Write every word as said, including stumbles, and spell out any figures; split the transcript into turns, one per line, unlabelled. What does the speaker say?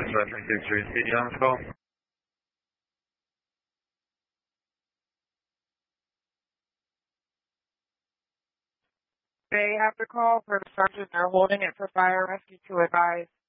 traffic six three Speedy on the call.
They have to call for the sergeant. They're holding it for fire rescue to advise.